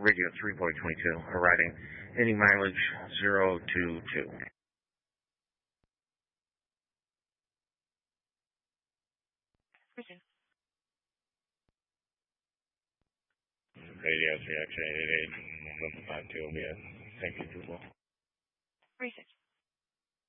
Radio 3.22, arriving, ending mileage 022. Radio 3 X-ray 88, 52 OBS. Thank you, people. 36.